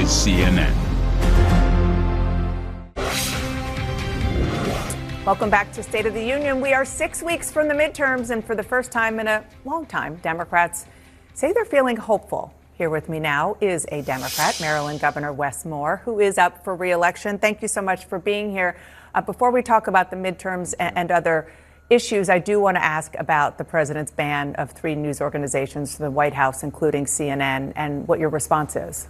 is CNN. Welcome back to State of the Union. We are 6 weeks from the midterms, and for the first time in a long time, Democrats say they're feeling hopeful. Here with me now is a Democrat, Maryland Governor Wes Moore, who is up for re-election. Thank you so much for being here. Before we talk about the midterms and other issues, I do want to ask about the president's ban of 3 news organizations to the White House, including CNN, and what your response is.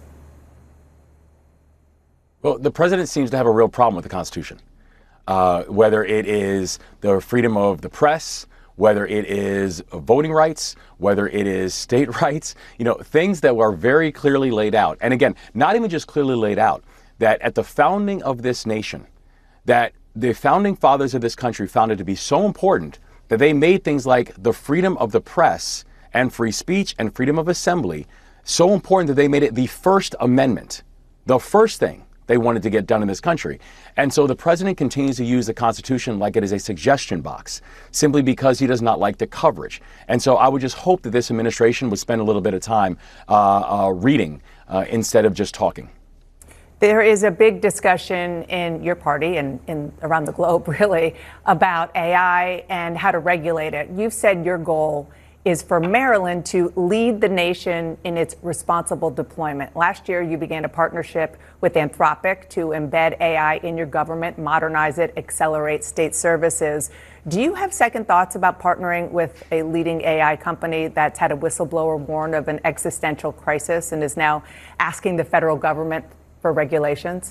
Well, the president seems to have a real problem with the Constitution. Whether it is the freedom of the press, whether it is voting rights, whether it is state rights, things that were very clearly laid out. And again, not even just clearly laid out, that at the founding of this nation, that the founding fathers of this country found it to be so important that they made things like the freedom of the press and free speech and freedom of assembly so important that they made it the First Amendment, the first thing they wanted to get done in this country. And so the president continues to use the Constitution like it is a suggestion box, simply because he does not like the coverage. And so I would just hope that this administration would spend a little bit of time reading instead of just talking. There is a big discussion in your party and around the globe, really, about AI and how to regulate it. You've said your goal is for Maryland to lead the nation in its responsible deployment. Last year, you began a partnership with Anthropic to embed AI in your government, modernize it, accelerate state services. Do you have second thoughts about partnering with a leading AI company that's had a whistleblower warn of an existential crisis and is now asking the federal government for regulations?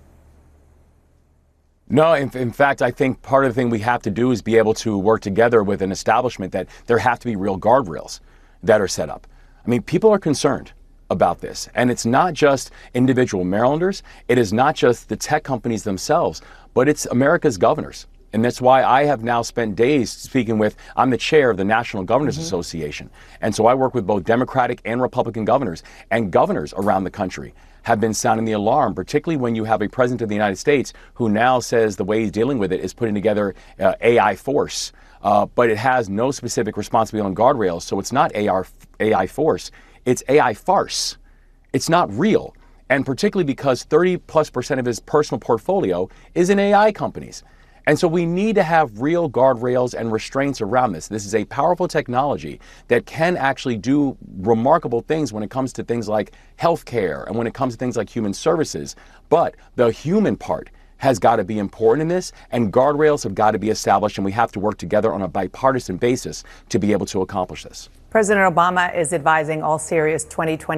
No, in fact, I think part of the thing we have to do is be able to work together with an establishment that there have to be real guardrails that are set up. I mean, people are concerned about this, and it's not just individual Marylanders. It is not just the tech companies themselves, but it's America's governors. And that's why I have now spent days speaking with, I'm the chair of the National Governors Association. And so I work with both Democratic and Republican governors, and governors around the country have been sounding the alarm, particularly when you have a president of the United States who now says the way he's dealing with it is putting together AI force, but it has no specific responsibility on guardrails. So it's not AI force, it's AI farce. It's not real. And particularly because 30+% of his personal portfolio is in AI companies. And so we need to have real guardrails and restraints around this. This is a powerful technology that can actually do remarkable things when it comes to things like healthcare and when it comes to things like human services. But the human part has got to be important in this, and guardrails have got to be established, and we have to work together on a bipartisan basis to be able to accomplish this. President Obama is advising all serious 2020